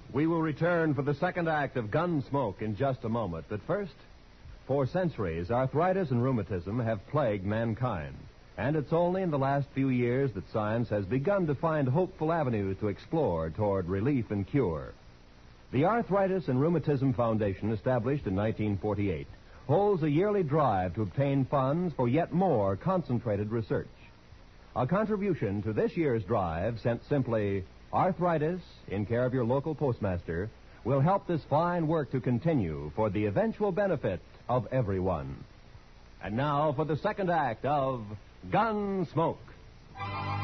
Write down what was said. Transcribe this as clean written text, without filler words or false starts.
We will return for the second act of Gunsmoke in just a moment. But first, for centuries, arthritis and rheumatism have plagued mankind. And it's only in the last few years that science has begun to find hopeful avenues to explore toward relief and cure. The Arthritis and Rheumatism Foundation, established in 1948, holds a yearly drive to obtain funds for yet more concentrated research. A contribution to this year's drive, sent simply Arthritis, in care of your local postmaster, will help this fine work to continue for the eventual benefit of everyone. And now for the second act of Gunsmoke.